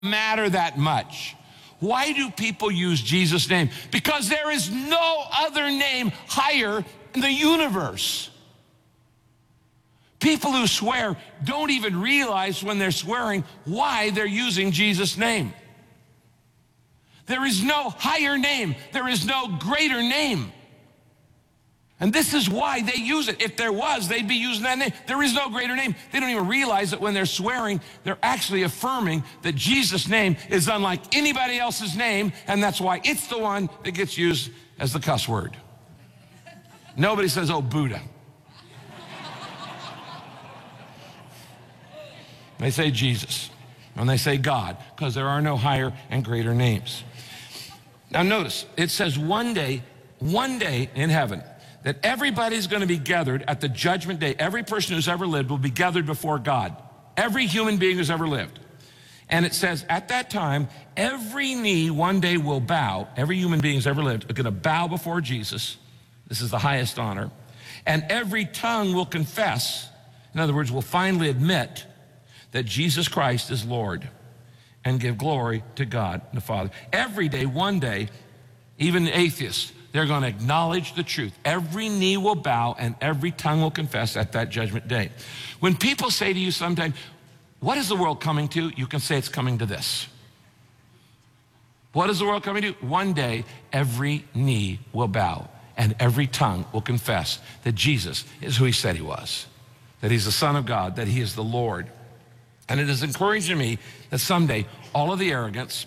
matter that much. Why do people use Jesus' name? Because there is no other name higher in the universe. People who swear don't even realize when they're swearing why they're using Jesus' name. There is no higher name. There is no greater name. And this is why they use it. If there was, they'd be using that name. There is no greater name. They don't even realize that when they're swearing, they're actually affirming that Jesus' name is unlike anybody else's name, and that's why it's the one that gets used as the cuss word. Nobody says, oh, Buddha. They say Jesus, and they say God, because there are no higher and greater names. Now notice, it says one day in heaven, that everybody's going to be gathered at the judgment day. Every person who's ever lived will be gathered before God. Every human being who's ever lived. And it says at that time, every knee one day will bow. Every human being who's ever lived is going to bow before Jesus. This is the highest honor. And every tongue will confess, in other words, will finally admit that Jesus Christ is Lord and give glory to God the Father. Every day, one day, even the atheists, they're going to acknowledge the truth. Every knee will bow and every tongue will confess at that judgment day. When people say to you sometimes, what is the world coming to? You can say it's coming to this. What is the world coming to? One day, every knee will bow and every tongue will confess that Jesus is who he said he was, that he's the Son of God, that he is the Lord. And it is encouraging me that someday all of the arrogance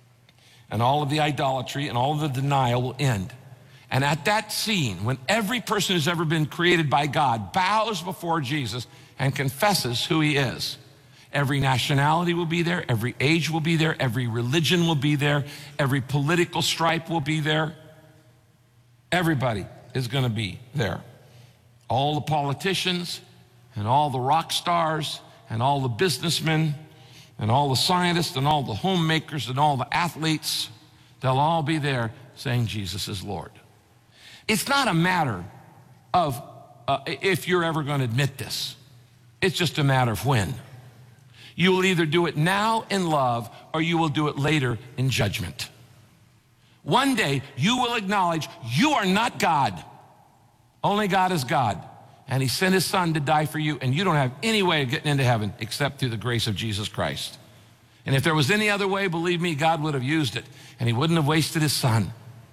and all of the idolatry and all of the denial will end. And at that scene, when every person who's ever been created by God bows before Jesus and confesses who he is, every nationality will be there, every age will be there, every religion will be there, every political stripe will be there. Everybody is going to be there. All the politicians and all the rock stars and all the businessmen and all the scientists and all the homemakers and all the athletes, they'll all be there saying Jesus is Lord. It's not a matter of if you're ever going to admit this. It's just a matter of when. You will either do it now in love or you will do it later in judgment. One day you will acknowledge you are not God. Only God is God. And he sent his son to die for you, and you don't have any way of getting into heaven except through the grace of Jesus Christ. And if there was any other way, believe me, God would have used it, and he wouldn't have wasted his son.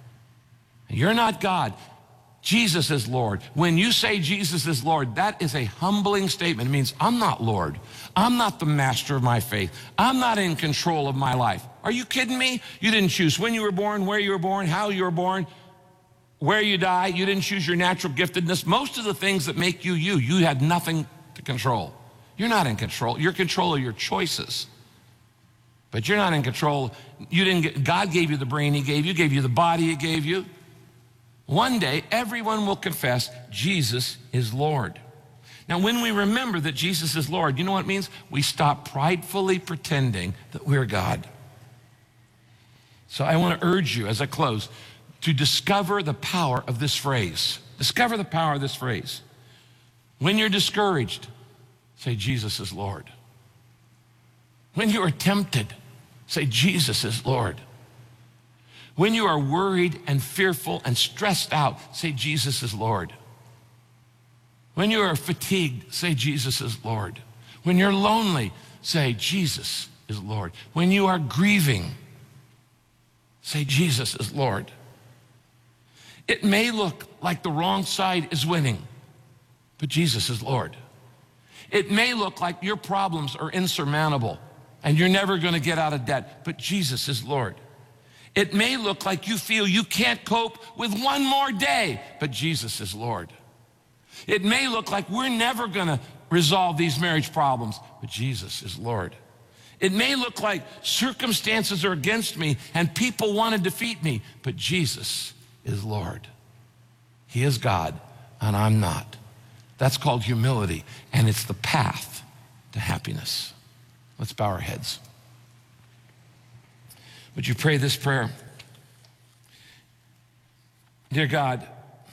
You're not God. Jesus is Lord. When you say Jesus is Lord, that is a humbling statement. It means I'm not Lord. I'm not the master of my faith. I'm not in control of my life. Are you kidding me? You didn't choose when you were born, where you were born, how you were born, where you die. You didn't choose your natural giftedness. Most of the things that make you, you had nothing to control. You're not in control. You're in control of your choices. But you're not in control. God gave you the brain he gave you the body he gave you. One day, everyone will confess Jesus is Lord. Now, when we remember that Jesus is Lord, you know what it means? We stop pridefully pretending that we're God. So I want to urge you as I close to discover the power of this phrase. Discover the power of this phrase. When you're discouraged, say Jesus is Lord. When you are tempted, say Jesus is Lord. When you are worried and fearful and stressed out, say Jesus is Lord. When you are fatigued, say Jesus is Lord. When you're lonely, say Jesus is Lord. When you are grieving, say Jesus is Lord. It may look like the wrong side is winning, but Jesus is Lord. It may look like your problems are insurmountable and you're never going to get out of debt, but Jesus is Lord. It may look like you feel you can't cope with one more day, but Jesus is Lord. It may look like we're never going to resolve these marriage problems, but Jesus is Lord. It may look like circumstances are against me and people want to defeat me, but Jesus is Lord. He is God and I'm not. That's called humility, and it's the path to happiness. Let's bow our heads. Would you pray this prayer? Dear God,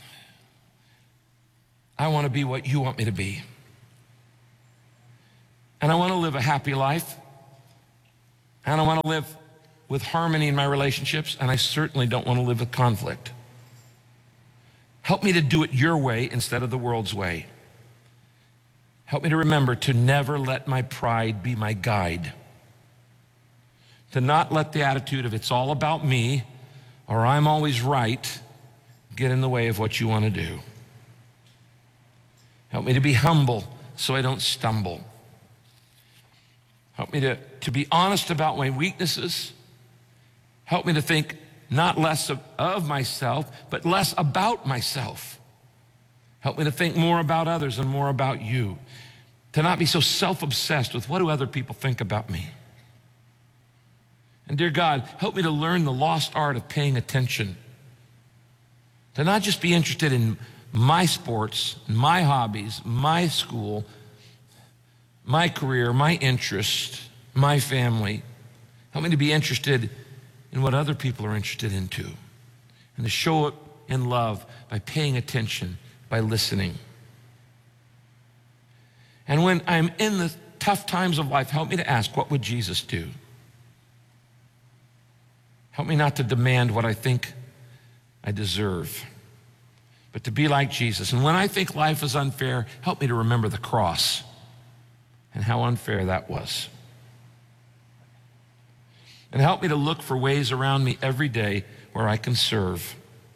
I want to be what you want me to be. And I want to live a happy life. I don't want to live with harmony in my relationships, and I certainly don't want to live with conflict. Help me to do it your way instead of the world's way. Help me to remember to never let my pride be my guide. To not let the attitude of it's all about me or I'm always right get in the way of what you want to do. Help me to be humble so I don't stumble. Help me to be honest about my weaknesses. Help me to think not less of myself, but less about myself. Help me to think more about others and more about you. To not be so self-obsessed with what do other people think about me. And dear God, help me to learn the lost art of paying attention. To not just be interested in my sports, my hobbies, my school, my career, my interest, my family. Help me to be interested in what other people are interested in too. And to show it in love by paying attention, by listening. And when I'm in the tough times of life, help me to ask, what would Jesus do? Help me not to demand what I think I deserve, but to be like Jesus. And when I think life is unfair, help me to remember the cross and how unfair that was. And help me to look for ways around me every day where I can serve.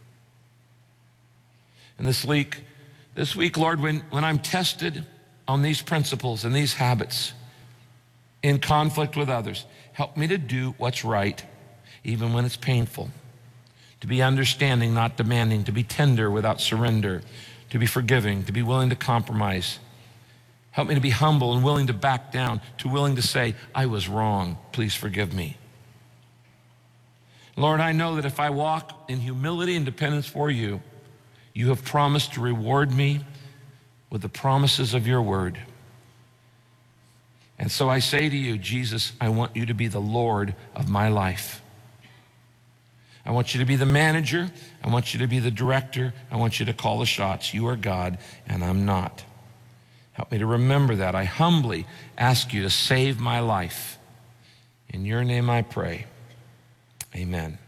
And this week, Lord, when I'm tested on these principles and these habits in conflict with others, help me to do what's right, even when it's painful. To be understanding, not demanding, to be tender without surrender, to be forgiving, to be willing to compromise. Help me to be humble and willing to back down, to willing to say, I was wrong, please forgive me. Lord, I know that if I walk in humility and dependence for you, you have promised to reward me with the promises of your word. And so I say to you, Jesus, I want you to be the Lord of my life. I want you to be the manager. I want you to be the director. I want you to call the shots. You are God, and I'm not. Help me to remember that. I humbly ask you to save my life. In your name I pray. Amen.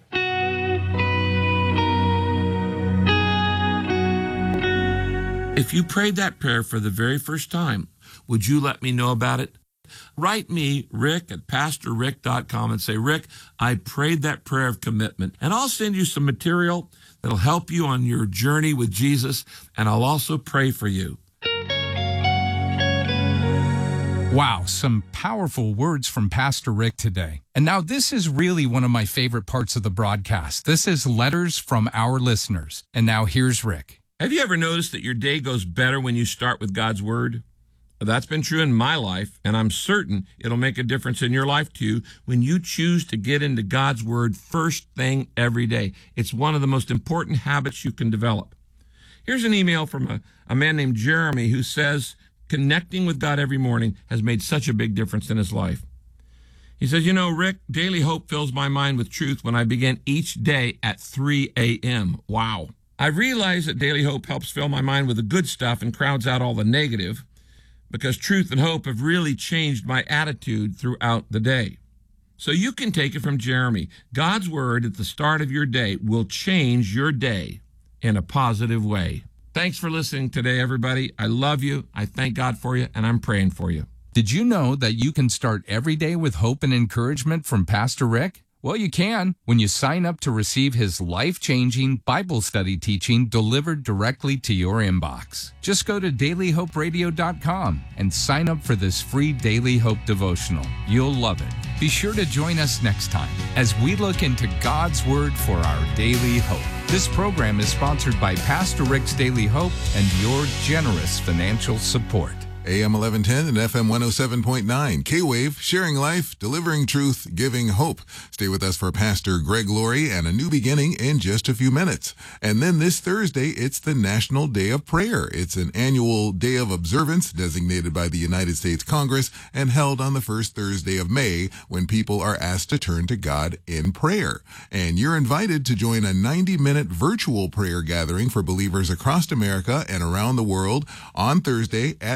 If you prayed that prayer for the very first time, would you let me know about it? Write me, Rick, at PastorRick.com and say, Rick, I prayed that prayer of commitment. And I'll send you some material that'll help you on your journey with Jesus, and I'll also pray for you. Wow, some powerful words from Pastor Rick today. And now this is really one of my favorite parts of the broadcast. This is letters from our listeners. And now here's Rick. Have you ever noticed that your day goes better when you start with God's Word? That's been true in my life, and I'm certain it'll make a difference in your life too when you choose to get into God's Word first thing every day. It's one of the most important habits you can develop. Here's an email from a man named Jeremy who says connecting with God every morning has made such a big difference in his life. He says, you know, Rick, Daily Hope fills my mind with truth when I begin each day at 3 a.m. Wow. I realize that Daily Hope helps fill my mind with the good stuff and crowds out all the negative, because truth and hope have really changed my attitude throughout the day. So you can take it from Jeremy. God's Word at the start of your day will change your day in a positive way. Thanks for listening today, everybody. I love you. I thank God for you, and I'm praying for you. Did you know that you can start every day with hope and encouragement from Pastor Rick? Well, you can when you sign up to receive his life-changing Bible study teaching delivered directly to your inbox. Just go to dailyhoperadio.com and sign up for this free Daily Hope devotional. You'll love it. Be sure to join us next time as we look into God's Word for our daily hope. This program is sponsored by Pastor Rick's Daily Hope and your generous financial support. AM 1110 and FM 107.9, K-Wave, sharing life, delivering truth, giving hope. Stay with us for Pastor Greg Laurie and a new beginning in just a few minutes. And then this Thursday, it's the National Day of Prayer. It's an annual day of observance designated by the United States Congress and held on the first Thursday of May when people are asked to turn to God in prayer. And you're invited to join a 90-minute virtual prayer gathering for believers across America and around the world on Thursday at 5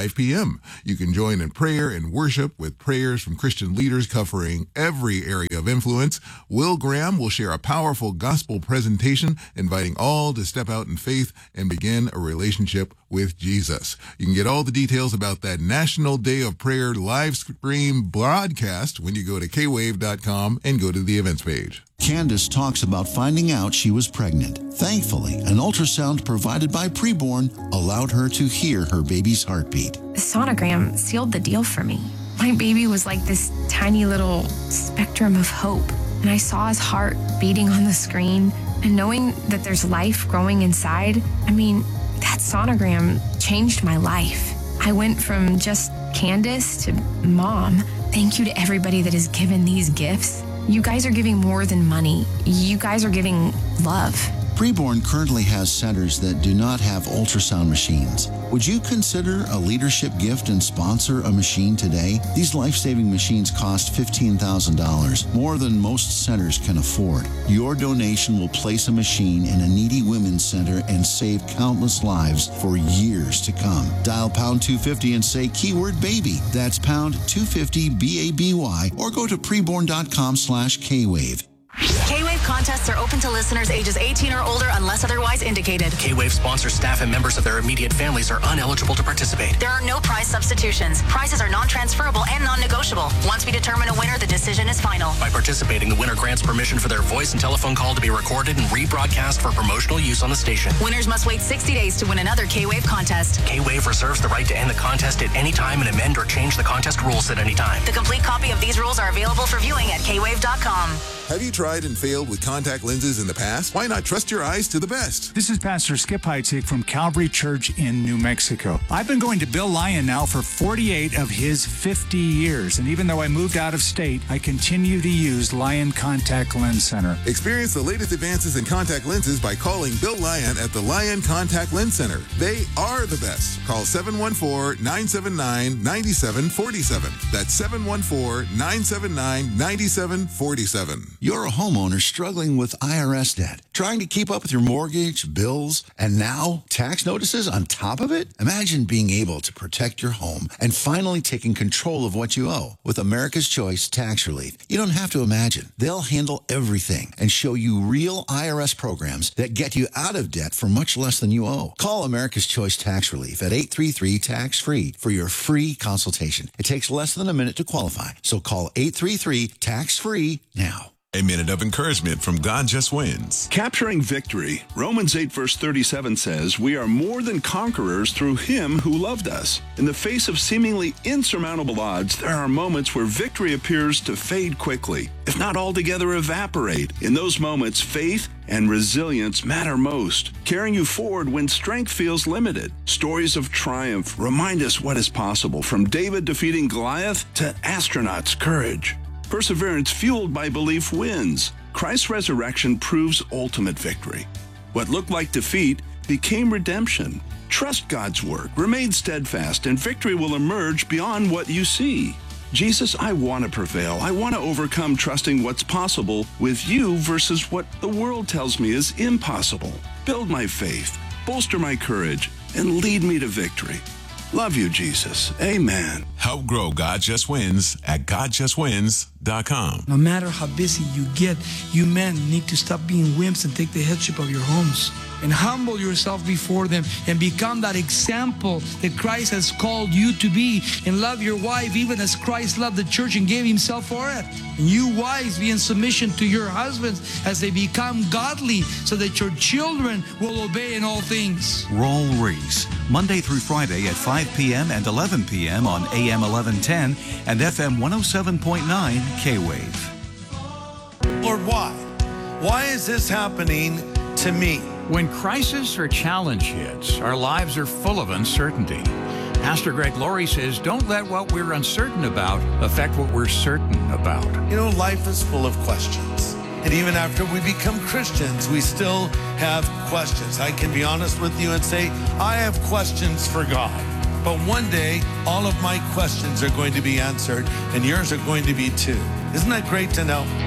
5 p.m. You can join in prayer and worship with prayers from Christian leaders covering every area of influence. Will Graham will share a powerful gospel presentation inviting all to step out in faith and begin a relationship with Jesus. You can get all the details about that National Day of Prayer live stream broadcast when you go to kwave.com and go to the events page. Candace talks about finding out she was pregnant. Thankfully, an ultrasound provided by Preborn allowed her to hear her baby's heartbeat. The sonogram sealed the deal for me. My baby was like this tiny little spectrum of hope, and I saw his heart beating on the screen, and knowing that there's life growing inside, that sonogram changed my life. I went from just Candace to mom. Thank you to everybody that has given these gifts. You guys are giving more than money. You guys are giving love. Preborn currently has centers that do not have ultrasound machines. Would you consider a leadership gift and sponsor a machine today? These life-saving machines cost $15,000, more than most centers can afford. Your donation will place a machine in a needy women's center and save countless lives for years to come. Dial pound 250 and say keyword baby. That's pound 250 BABY, or go to preborn.com/Kwave. K-Wave contests are open to listeners ages 18 or older unless otherwise indicated. K-Wave sponsor staff and members of their immediate families are ineligible to participate. There are no prize substitutions. Prizes are non-transferable and non-negotiable. Once we determine a winner, the decision is final. By participating, the winner grants permission for their voice and telephone call to be recorded and rebroadcast for promotional use on the station. Winners must wait 60 days to win another K-Wave contest. K-Wave reserves the right to end the contest at any time and amend or change the contest rules at any time. The complete copy of these rules are available for viewing at kwave.com. Have you tried and failed with contact lenses in the past? Why not trust your eyes to the best? This is Pastor Skip Heitzig from Calvary Church in New Mexico. I've been going to Bill Lyon now for 48 of his 50 years, and even though I moved out of state, I continue to use Lyon Contact Lens Center. Experience the latest advances in contact lenses by calling Bill Lyon at the Lyon Contact Lens Center. They are the best. Call 714-979-9747. That's 714-979-9747. You're a homeowner struggling with IRS debt, trying to keep up with your mortgage, bills, and now tax notices on top of it? Imagine being able to protect your home and finally taking control of what you owe with America's Choice Tax Relief. You don't have to imagine. They'll handle everything and show you real IRS programs that get you out of debt for much less than you owe. Call America's Choice Tax Relief at 833-TAX-FREE for your free consultation. It takes less than a minute to qualify, so call 833-TAX-FREE now. A minute of encouragement from God Just Wins. Capturing victory. Romans 8 verse 37 says, "We are more than conquerors through him who loved us." In the face of seemingly insurmountable odds, there are moments where victory appears to fade quickly, if not altogether evaporate. In those moments, faith and resilience matter most, carrying you forward when strength feels limited. Stories of triumph remind us what is possible, from David defeating Goliath to astronauts' courage. Perseverance fueled by belief wins. Christ's resurrection proves ultimate victory. What looked like defeat became redemption. Trust God's work, remain steadfast, and victory will emerge beyond what you see. Jesus, I want to prevail. I want to overcome, trusting what's possible with you versus what the world tells me is impossible. Build my faith, bolster my courage, and lead me to victory. Love you, Jesus. Amen. Help grow God Just Wins at GodJustWins.com. No matter how busy you get, you men need to stop being wimps and take the headship of your homes and humble yourself before them and become that example that Christ has called you to be, and love your wife even as Christ loved the church and gave himself for it. And you wives, be in submission to your husbands as they become godly, so that your children will obey in all things. Raul Reese, Monday through Friday at 5 p.m. and 11 p.m. on AM 1110 and FM 107.9 K-Wave. Lord, why? Why is this happening to me? When crisis or challenge hits, our lives are full of uncertainty. Pastor Greg Laurie says, don't let what we're uncertain about affect what we're certain about. You know, life is full of questions. And even after we become Christians, we still have questions. I can be honest with you and say, I have questions for God. But one day, all of my questions are going to be answered, and yours are going to be too. Isn't that great to know?